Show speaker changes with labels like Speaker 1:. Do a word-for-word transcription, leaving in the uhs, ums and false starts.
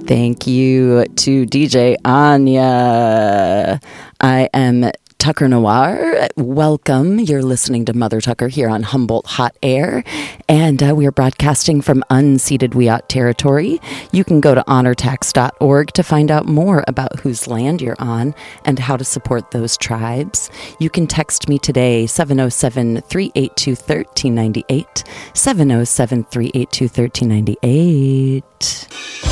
Speaker 1: Thank you to D J Anya. I am Tucker Noir. Welcome. You're listening to Mother Tucker here on Humboldt Hot Air, and uh, we are broadcasting from unceded Wiyot territory. You can go to honor tax dot org to find out more about whose land you're on and how to support those tribes. You can text me today, seven oh seven, three eight two, one three nine eight, seven oh seven, three eight two, one three nine eight.